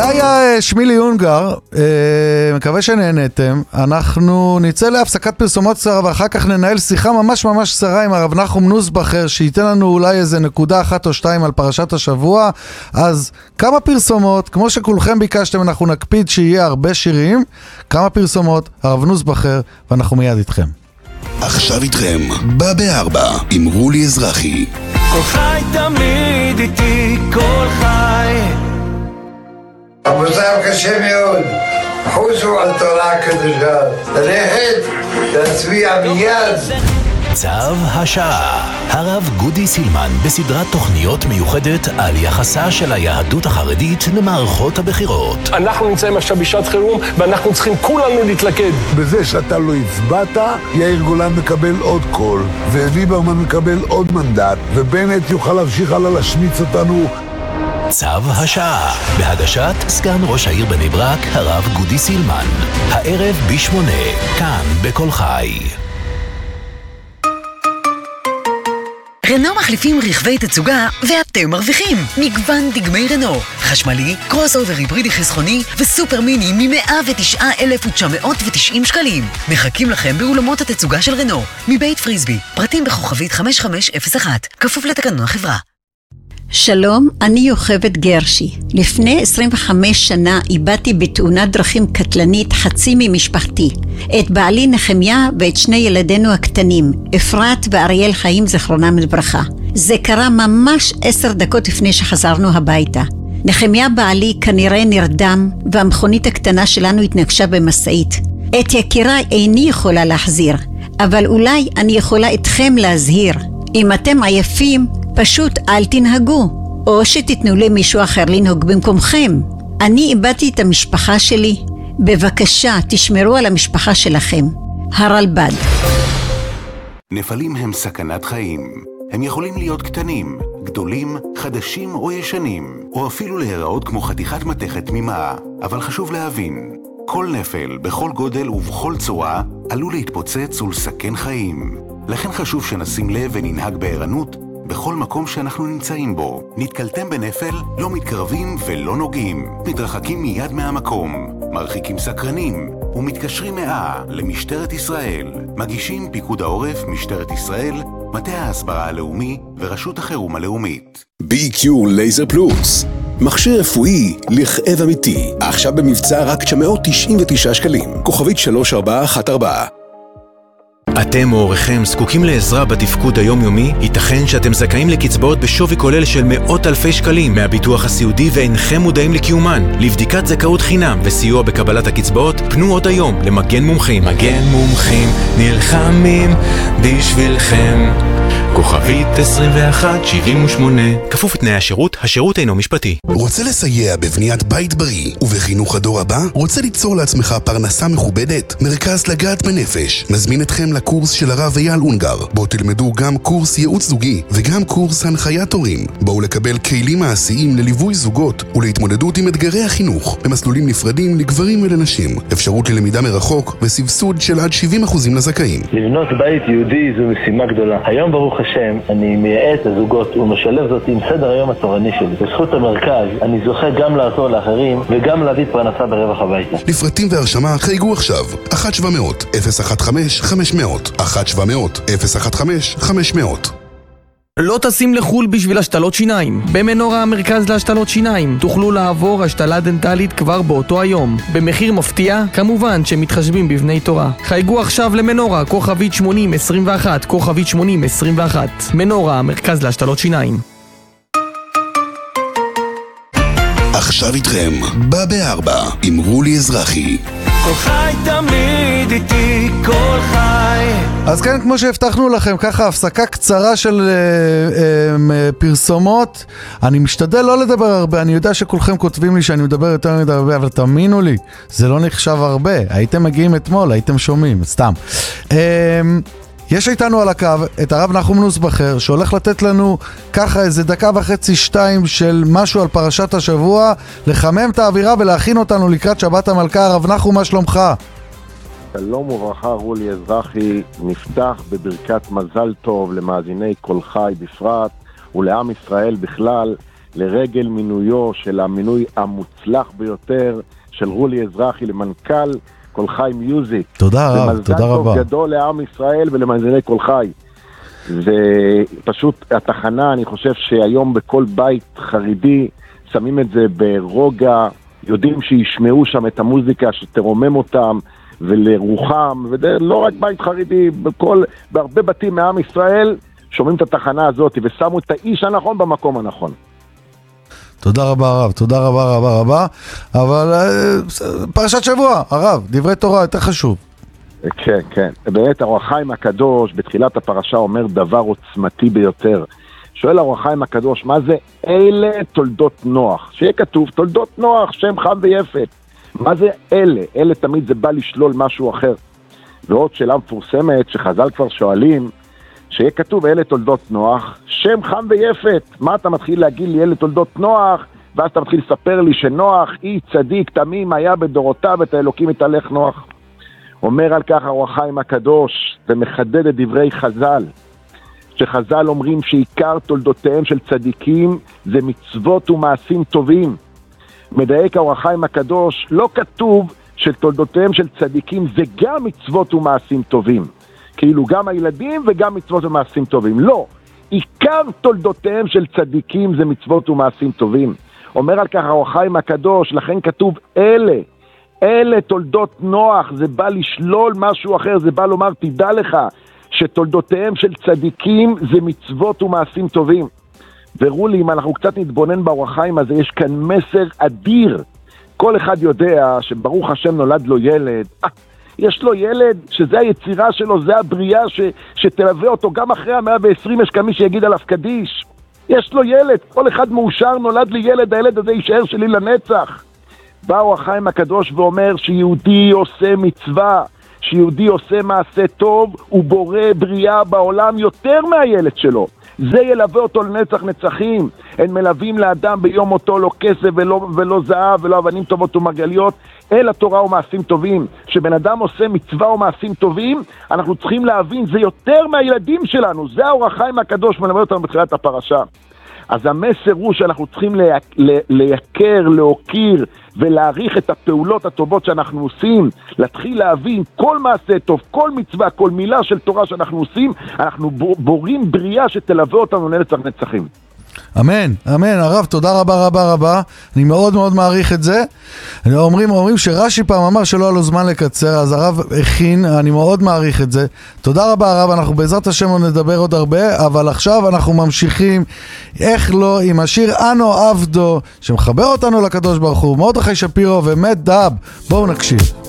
זה היה שמילי אונגר, מקווה שנהנתם. אנחנו נצא להפסקת פרסומות קצרה ואחר כך ננהל שיחה ממש ממש קצרה עם הרב נחום נוסבכר שייתן לנו אולי איזה נקודה אחת או שתיים על פרשת השבוע. אז כמה פרסומות, כמו שכולכם ביקשתם, אנחנו נקפיד שיהיה הרבה שירים. כמה פרסומות, הרב נוסבכר, ואנחנו מיד איתכם. עכשיו איתכם, בא בארבע עם רולי אזרחי. כל חי תמיד איתי, כל חי. המוסר קשה מאוד, חוסו על תורה הקדושה, ללכת, להצביע מיד. צו השעה, הרב גודי סילמן בסדרת תוכניות מיוחדת על יחסה של היהדות החרדית למערכות הבחירות. אנחנו נמצאים עכשיו בשעת חירום ואנחנו צריכים כולנו להתלכד. בזה שאתה לא הצבעת, יאיר גולן מקבל עוד קול, וליברמן מקבל עוד מנדט, ובנט יוכל להמשיך הלאה להשמיץ אותנו. צו השעה, בהגשת סגן ראש העיר בני ברק, הרב גודי סילמן. הערב ב8, כאן בכל חי. רנו מחליפים רכבי תצוגה ואתם מרוויחים מגוון דגמי רנו, חשמלי, קרוס אובר היברידי חסכוני וסופר מיני מ-109,990 שקלים. מחכים לכם באולמות התצוגה של רנו מבית פריסבי, פרטים בכוכבית 5501, כפוף לתקנון החברה. שלום, אני יוכבד גרשי. לפני 25 שנה איבדתי בתאונת דרכים קטלנית חצי ממשפחתי, את בעלי נחמיה ואת שני ילדינו הקטנים, אפרת ואריאל חיים זכרונם לברכה. זה קרה ממש 10 דקות לפני שחזרנו הביתה. נחמיה בעלי כנראה נרדם והמכונית הקטנה שלנו התנגשה במשאית. את יקיריי איני יכולה להחזיר, אבל אולי אני יכולה אתכם להזהיר. אם אתם עייפים, פשוט אל תנהגו, או שתיתנו למישהו אחר לנהוג במקומכם. אני איבדתי את המשפחה שלי. בבקשה, תשמרו על המשפחה שלכם. הרלב"ד. נפלים הם סכנת חיים. הם יכולים להיות קטנים, גדולים, חדשים או ישנים, או אפילו להיראות כמו חתיכת מתכת תמימה. אבל חשוב להבין, כל נפל, בכל גודל ובכל צורה, עלול להתפוצץ ולסכן חיים. לכן חשוב שנשים לב וננהג בערנות בכל מקום שאנחנו נמצאים בו. נתקלתם בנפל, לא מתקרבים ולא נוגעים. מתרחקים מיד מהמקום, מרחיקים סקרנים, ומתקשרים למשטרת ישראל. מגישים פיקוד העורף, משטרת ישראל, מטה ההסברה הלאומי ורשות החירום הלאומית. BQ לייזר פלוס, מכשיר רפואי לכאב אמיתי, עכשיו במבצע רק 999 שקלים, כוכבית 3414. אתם או הוריכם זקוקים לעזרה בתפקוד היומיומי? ייתכן שאתם זכאים לקצבאות בשווי כולל של מאות אלפי שקלים מהביטוח הסיעודי ואינכם מודעים לקיומן. לבדיקת זכאות חינם וסיוע בקבלת הקצבאות, פנו עוד היום למגן מומחים. מגן מומחים נלחמים בשבילכם. כוכבית 2178, כפוף לתנאי השירות, השירות אינו משפטי. רוצה לסייע בבניית בית בריא ובחינוך הדור הבא? רוצה ליצור לעצמך פרנסה מכובדת? מרכז לגעת בנפש מזמין אתכם לקורס של הרב אייל אונגר, בו תלמדו גם קורס ייעוץ זוגי וגם קורס הנחיית הורים. בואו לקבל כלים מעשיים לליווי זוגות ולהתמודדות עם אתגרי החינוך במסלולים נפרדים לגברים ולנשים, אפשרות ללמידה מרחוק וסבסוד של עד 70% לזכאים. לבנות בית יהודי זו משימה גדולה. היום ברוך השם אני מייעץ לזוגות ומשלב זאת עם סדר היום התורני שלי. בזכות המרכז אני זוכה גם לעזור לאחרים וגם להביא פרנסה ברווח הביתה. לפרטים והרשמה חייגו עכשיו 1-700-015-500 1-700-015-500. לא טסים לחול בשביל השתלות שיניים. במנורה המרכז להשתלות שיניים תוכלו לעבור השתלה דנטלית כבר באותו היום במחיר מפתיע, כמובן שמתחשבים בבני תורה. חייגו עכשיו למנורה, כוכבית 8021, כוכבית 8021. מנורה המרכז להשתלות שיניים. עכשיו איתכם, בא בארבע עם רולי אזרחי. כל חי תמיד איתי, כל חי. אז כן, כמו שהבטחנו לכם, ככה הפסקה קצרה של פרסומות. אני משתדל לא לדבר הרבה, אני יודע שכולכם כותבים לי שאני מדבר יותר מדי הרבה, אבל תאמינו לי, זה לא נחשב הרבה. הייתם מגיעים אתמול, הייתם שומעים, סתם. יש איתנו על הקו את הרב נחום נוסבכר, שהולך לתת לנו ככה איזה 1.5-2 של משהו על פרשת השבוע, לחמם את האווירה ולהכין אותנו לקראת שבת המלכה. הרב נחום, מה שלומך? שלום וברכה, רולי אזרחי. נפתח בברכת מזל טוב למאזיני כל חי בפרט ולעם ישראל בכלל, לרגל מינויו של המינוי המוצלח ביותר של רולי אזרחי למנכ"ל כל חי מיוזיק. תודה רב, תודה רבה. ומזל טוב גדול לעם ישראל ולמאזיני כל חי. ופשוט התחנה, אני חושב שהיום בכל בית חרדי שמים את זה ברוגע, יודעים שישמעו שם את המוזיקה שתרומם אותם ולרוחם, ולא רק בית חרדי, בהרבה בתים מעם ישראל שומעים את התחנה הזאת ושמו את האיש הנכון במקום הנכון. תודה רבה הרב, תודה רבה רבה רבה, אבל פרשת שבוע, הרב, דברי תורה יותר חשוב. כן, כן, באמת אור החיים הקדוש בתחילת הפרשה אומר דבר עוצמתי ביותר. שואל אור החיים הקדוש, מה זה אלה תולדות נוח? שיהיה כתוב תולדות נוח, שם חם ויפת. מה זה אלה? אלה תמיד זה בא לשלול משהו אחר. ועוד שאלה מפורסמת שחז"ל כבר שואלים, שיהיה כתוב אלה תולדות נוח, שם חם ויפת. מה אתה מתחיל להגיד לי אלה תולדות נוח, ואז אתה מתחיל לספר לי שנוח, אי צדיק תמים היה בדורותיו, את האלוקים יתהלך נוח. אומר על כך אור החיים הקדוש, ומחדד את דברי חז"ל, שחז"ל אומרים שעיקר תולדותיהם של צדיקים זה מצוות ומעשים טובים. מדייק אור החיים הקדוש, לא כתוב שתולדותיהם של צדיקים זה גם מצוות ומעשים טובים. כאילו גם הילדים וגם מצוות ומעשים טובים. לא, עיקר תולדותיהם של צדיקים זה מצוות ומעשים טובים. אומר על כך אור החיים הקדוש, לכן כתוב אלה תולדות נוח, זה בא לשלול משהו אחר, זה בא לומר תדע לך שתולדותיהם של צדיקים זה מצוות ומעשים טובים. ורולי, אם אנחנו קצת נתבונן באור החיים הזה, יש כאן מסר אדיר. כל אחד יודע שברוך השם נולד לו ילד, יש לו ילד שזה היצירה שלו, זה הבריאה שתלווה אותו גם אחרי 120, יש כמי שיגיד עליו קדיש. יש לו ילד, כל אחד מאושר, נולד לי ילד, הילד הזה יישאר שלי לנצח. בא אור החיים הקדוש ואומר שיהודי עושה מצווה, שיהודי עושה מעשה טוב, הוא בורא בריאה בעולם יותר מהילד שלו. זה ילווה אותו לנצח נצחים. הם מלווים לאדם ביום מותו לא כסף ולא זהב ולא אבנים טובות ומרגליות, אלא תורה ומעשים טובים. שבן אדם עושה מצווה ומעשים טובים, אנחנו צריכים להבין, זה יותר מהילדים שלנו. זה האור החיים הקדוש מלווה אותנו בתחילת הפרשה. אז המסר הוא שאנחנו צריכים לייקר, להוקיר ולהעריך את הפעולות הטובות שאנחנו עושים, להתחיל להבין כל מעשה טוב, כל מצווה, כל מילה של תורה שאנחנו עושים, אנחנו בורים בריאה שתלווה אותנו לנצח נצחים. אמן, אמן, הרב, תודה רבה רבה רבה, אני מאוד מאוד מעריך את זה. אומרים שרש"י פעם אמר שלא היה לו זמן לקצר, אז הרב הכין, אני מאוד מעריך את זה. תודה רבה הרב, אנחנו בעזרת השם נדבר עוד הרבה, אבל עכשיו אנחנו ממשיכים, איך לא, עם השיר אנו עבדו, שמחבר אותנו לקדוש ברוך הוא, מרדכי שפירו ומת דאב. בואו נקשיב.